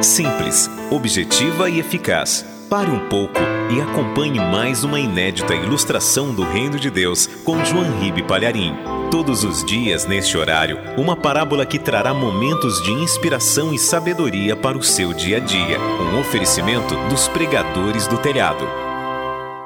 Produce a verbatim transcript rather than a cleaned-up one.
Simples, objetiva e eficaz. Pare um pouco e acompanhe mais uma inédita ilustração do Reino de Deus com João Ribe Palharim. Todos os dias, neste horário, uma parábola que trará momentos de inspiração e sabedoria para o seu dia a dia. Um oferecimento dos pregadores do telhado.